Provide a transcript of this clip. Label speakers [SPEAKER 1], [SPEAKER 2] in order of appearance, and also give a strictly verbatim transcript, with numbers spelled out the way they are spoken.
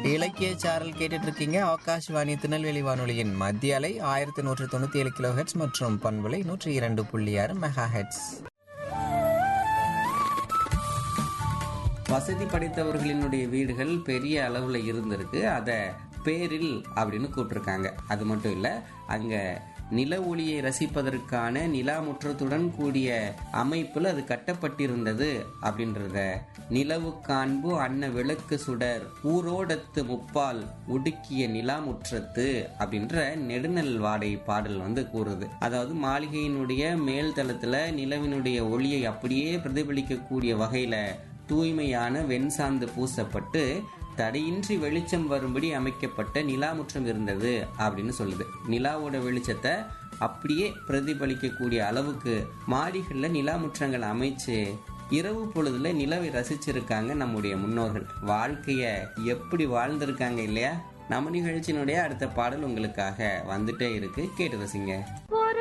[SPEAKER 1] இலக்கிய சாரல் கேட்டுட்டு இருக்கீங்க. ஆகாஷ்வாணி திருநெல்வேலி வானொலியின் மத்திய அலை ஆயிரத்தி நூற்று தொண்ணூத்தி ஏழு கிலோ ஹெட்ஸ் மற்றும் பண்பலை நூற்றி இரண்டு புள்ளி ஆறு மெகா ஹெட்ஸ். வசதி படைத்தவர்களினுடைய வீடுகள் பெரிய அளவுல இருந்திருக்கு. அதை பேரில் அப்படின்னு கூப்பிட்டுருக்காங்க. அது மட்டும் இல்ல, அங்க நில ஒளியை ரசிப்பதற்கான நிலா முற்றத்துடன் கூடிய அமைப்புல அது கட்டப்பட்டிருந்தது அப்படின்றத நிலவு காண்பு அன்ன விளக்கு சுடர் ஊரோடத்து முப்பால் உடுக்கிய நிலா முற்றத்து அப்படின்ற நெடுநல் வாடை பாடல் வந்து கூறுது. அதாவது மாளிகையினுடைய மேல் தளத்துல நிலவினுடைய ஒளியை அப்படியே பிரதிபலிக்கக்கூடிய வகையில தூய்மையான வெண்சாந்து பூசப்பட்டு தடையின்றி வெளிச்சம் வரும்படி அமைக்கப்பட்ட நிலாமுற்றம் இருந்தது அப்படின்னு சொல்லுது. நிலாவோட வெளிச்சத்தை அப்படியே பிரதிபலிக்கக்கூடிய அளவுக்கு மாடிகள்ல நிலாமுற்றங்கள் அமைச்சு இரவு பொழுதுல நிலவை ரசிச்சிருக்காங்க நம்முடைய முன்னோர்கள். வாழ்க்கைய எப்படி வாழ்ந்திருக்காங்க இல்லையா? நம்ம நிகழ்ச்சியினுடைய அடுத்த பாடல் உங்களுக்காக வந்துட்டே இருக்கு, கேட்டு ரசிங்க.